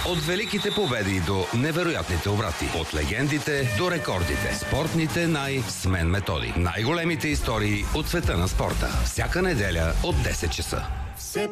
От великите победи до невероятните обрати. От легендите до рекордите. Спортните с Мен Методи. Най-големите истории от света на спорта. Всяка неделя от 10 часа. Все